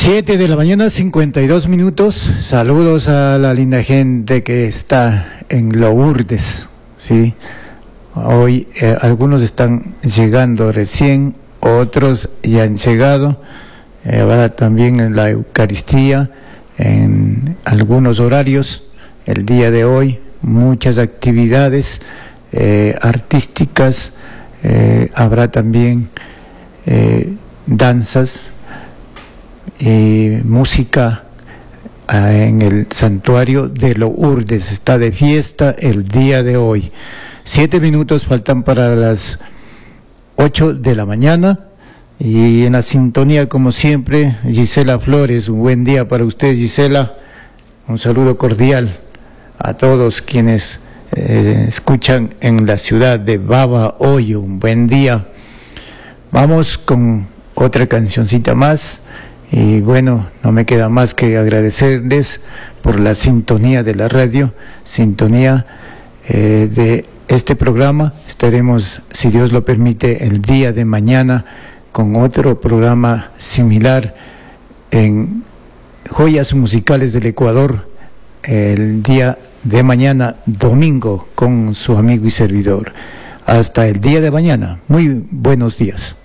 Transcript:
7 de la mañana, 52 minutos. Saludos a la linda gente que está en Lourdes, ¿sí? Hoy algunos están llegando recién, otros ya han llegado. Habrá también en la Eucaristía, en algunos horarios, el día de hoy, muchas actividades artísticas, habrá también danzas y música en el santuario de Lourdes. Está de fiesta el día de hoy. 7 minutos faltan para las 8 de la mañana. Y en la sintonía, como siempre, Gisela Flores. Un buen día para usted, Gisela. Un saludo cordial a todos quienes escuchan en la ciudad de Babahoyo. Un buen día. Vamos con otra cancioncita más. Y bueno, no me queda más que agradecerles por la sintonía de la radio, sintonía de este programa. Estaremos, si Dios lo permite, el día de mañana con otro programa similar en Joyas Musicales del Ecuador, el día de mañana, domingo, con su amigo y servidor. Hasta el día de mañana. Muy buenos días.